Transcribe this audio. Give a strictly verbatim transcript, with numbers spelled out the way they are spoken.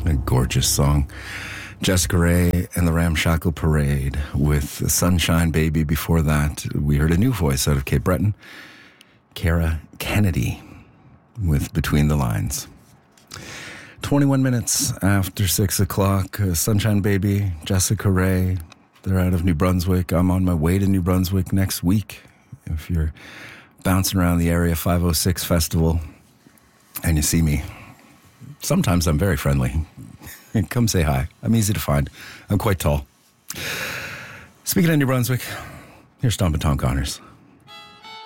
A gorgeous song. Jessica Rae and the Ramshackle Parade with Sunshine Baby. Before that, we heard a new voice out of Cape Breton, Cara Kennedy, with Between the Lines. twenty-one minutes after six o'clock, uh, Sunshine Baby, Jessica Rae, they're out of New Brunswick. I'm on my way to New Brunswick next week. If you're bouncing around the area, five oh six Festival, and you see me, sometimes I'm very friendly. Come say hi. I'm easy to find. I'm quite tall. Speaking of New Brunswick, here's Tom and Tom Connors.